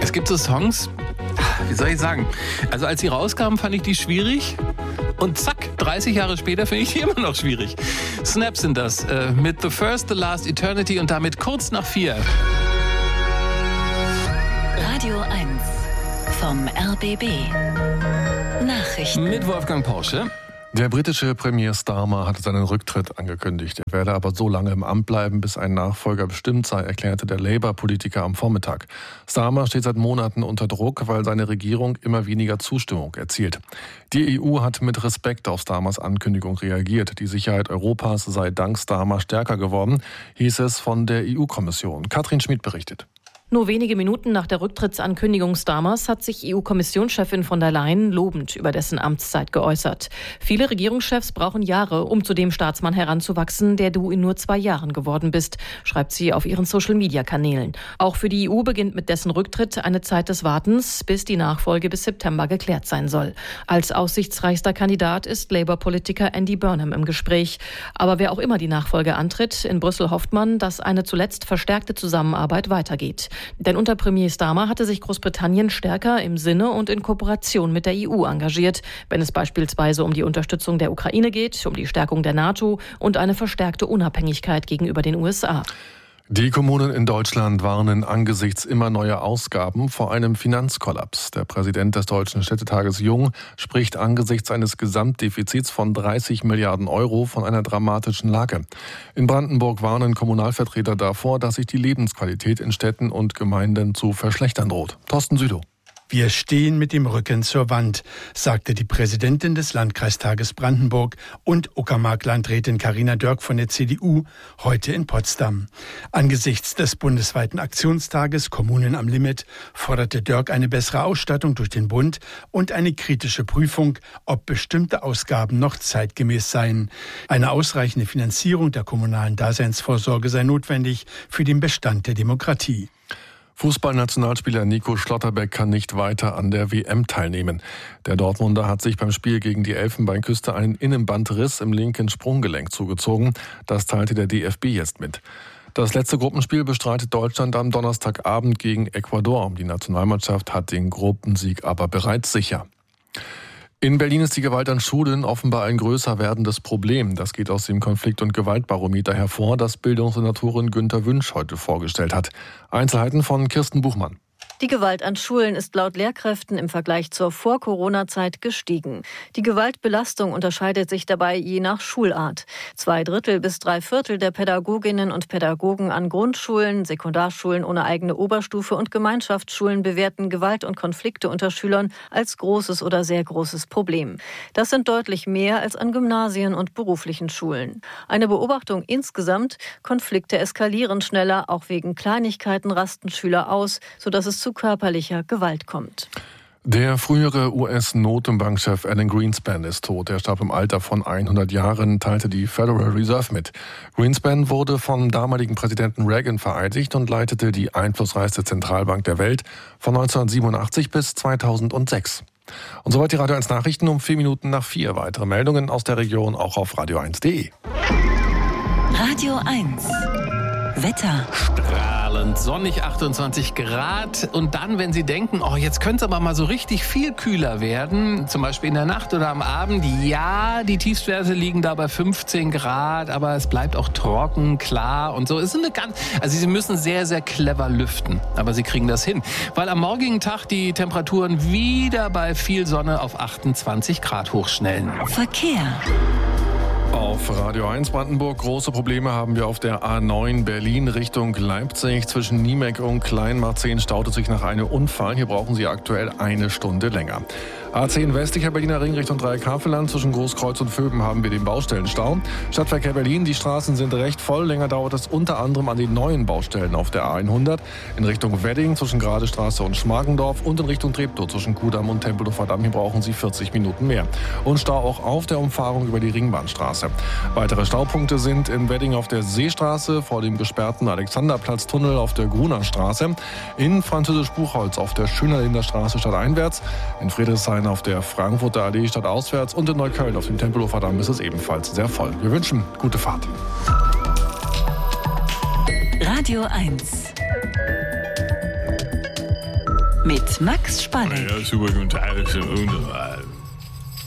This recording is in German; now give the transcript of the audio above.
Es gibt so Songs, wie soll ich sagen, also als sie rauskamen, fand ich die schwierig. Und zack, 30 Jahre später finde ich die immer noch schwierig. Snaps sind das, mit The First, The Last, Eternity und damit kurz nach 4. Radio 1 vom RBB. Nachrichten. Mit Wolfgang Porsche. Der britische Premier Starmer hatte seinen Rücktritt angekündigt. Er werde aber so lange im Amt bleiben, bis ein Nachfolger bestimmt sei, erklärte der Labour-Politiker am Vormittag. Starmer steht seit Monaten unter Druck, weil seine Regierung immer weniger Zustimmung erzielt. Die EU hat mit Respekt auf Starmers Ankündigung reagiert. Die Sicherheit Europas sei dank Starmer stärker geworden, hieß es von der EU-Kommission. Katrin Schmid berichtet. Nur wenige Minuten nach der Rücktrittsankündigung Starmers hat sich EU-Kommissionschefin von der Leyen lobend über dessen Amtszeit geäußert. Viele Regierungschefs brauchen Jahre, um zu dem Staatsmann heranzuwachsen, der du in nur 2 Jahren geworden bist, schreibt sie auf ihren Social-Media-Kanälen. Auch für die EU beginnt mit dessen Rücktritt eine Zeit des Wartens, bis die Nachfolge bis September geklärt sein soll. Als aussichtsreichster Kandidat ist Labour-Politiker Andy Burnham im Gespräch. Aber wer auch immer die Nachfolge antritt, in Brüssel hofft man, dass eine zuletzt verstärkte Zusammenarbeit weitergeht. Denn unter Premier Starmer hatte sich Großbritannien stärker im Sinne und in Kooperation mit der EU engagiert, wenn es beispielsweise um die Unterstützung der Ukraine geht, um die Stärkung der NATO und eine verstärkte Unabhängigkeit gegenüber den USA. Die Kommunen in Deutschland warnen angesichts immer neuer Ausgaben vor einem Finanzkollaps. Der Präsident des Deutschen Städtetages Jung spricht angesichts eines Gesamtdefizits von 30 Milliarden Euro von einer dramatischen Lage. In Brandenburg warnen Kommunalvertreter davor, dass sich die Lebensqualität in Städten und Gemeinden zu verschlechtern droht. Thorsten Südow. Wir stehen mit dem Rücken zur Wand, sagte die Präsidentin des Landkreistages Brandenburg und Uckermark-Landrätin Carina Dörk von der CDU heute in Potsdam. Angesichts des bundesweiten Aktionstages Kommunen am Limit forderte Dörk eine bessere Ausstattung durch den Bund und eine kritische Prüfung, ob bestimmte Ausgaben noch zeitgemäß seien. Eine ausreichende Finanzierung der kommunalen Daseinsvorsorge sei notwendig für den Bestand der Demokratie. Fußballnationalspieler Nico Schlotterbeck kann nicht weiter an der WM teilnehmen. Der Dortmunder hat sich beim Spiel gegen die Elfenbeinküste einen Innenbandriss im linken Sprunggelenk zugezogen. Das teilte der DFB jetzt mit. Das letzte Gruppenspiel bestreitet Deutschland am Donnerstagabend gegen Ecuador. Die Nationalmannschaft hat den Gruppensieg aber bereits sicher. In Berlin ist die Gewalt an Schulen offenbar ein größer werdendes Problem. Das geht aus dem Konflikt- und Gewaltbarometer hervor, das Bildungssenatorin Günter Wünsch heute vorgestellt hat. Einzelheiten von Kirsten Buchmann. Die Gewalt an Schulen ist laut Lehrkräften im Vergleich zur Vor-Corona-Zeit gestiegen. Die Gewaltbelastung unterscheidet sich dabei je nach Schulart. 2/3 bis 3/4 der Pädagoginnen und Pädagogen an Grundschulen, Sekundarschulen ohne eigene Oberstufe und Gemeinschaftsschulen bewerten Gewalt und Konflikte unter Schülern als großes oder sehr großes Problem. Das sind deutlich mehr als an Gymnasien und beruflichen Schulen. Eine Beobachtung insgesamt: Konflikte eskalieren schneller, auch wegen Kleinigkeiten rasten Schüler aus, sodass es zu körperlicher Gewalt kommt. Der frühere US-Notenbankchef Alan Greenspan ist tot. Er starb im Alter von 100 Jahren, teilte die Federal Reserve mit. Greenspan wurde vom damaligen Präsidenten Reagan vereidigt und leitete die einflussreichste Zentralbank der Welt von 1987 bis 2006. Und soweit die Radio 1 Nachrichten um 4 Minuten nach 4. Weitere Meldungen aus der Region auch auf radio1.de. Radio 1 Wetter. Strahlend, sonnig, 28 Grad. Und dann, wenn Sie denken, oh, jetzt könnte es aber mal so richtig viel kühler werden, zum Beispiel in der Nacht oder am Abend, ja, die Tiefstwerte liegen da bei 15 Grad, aber es bleibt auch trocken, klar und so. Es ist also Sie müssen sehr, sehr clever lüften, aber Sie kriegen das hin, weil am morgigen Tag die Temperaturen wieder bei viel Sonne auf 28 Grad hochschnellen. Verkehr. Auf Radio 1 Brandenburg große Probleme haben wir auf der A9 Berlin Richtung Leipzig. Zwischen Niemek und Kleinmarzehn staute sich nach einem Unfall. Hier brauchen Sie aktuell 1 Stunde länger. A10 westlicher Berliner Ring Richtung Dreieck-Havelland. Zwischen Großkreuz und Vöben haben wir den Baustellenstau. Stadtverkehr Berlin, die Straßen sind recht voll. Länger dauert es unter anderem an den neuen Baustellen auf der A100. In Richtung Wedding zwischen Gradestraße und Schmargendorf und in Richtung Treptow zwischen Kudamm und Tempelhofer Damm. Hier brauchen Sie 40 Minuten mehr. Und Stau auch auf der Umfahrung über die Ringbahnstraße. Weitere Staupunkte sind in Wedding auf der Seestraße, vor dem gesperrten Alexanderplatztunnel auf der Grunerstraße, in Französisch-Buchholz auf der Schönerlinder Straße stadteinwärts, in Friedrichshain auf der Frankfurter Allee stadtauswärts und in Neukölln auf dem Tempelhofer Damm ist es ebenfalls sehr voll. Wir wünschen gute Fahrt. Radio 1 mit Max Spalleck. Ja, super, guten Tag, wunderbar.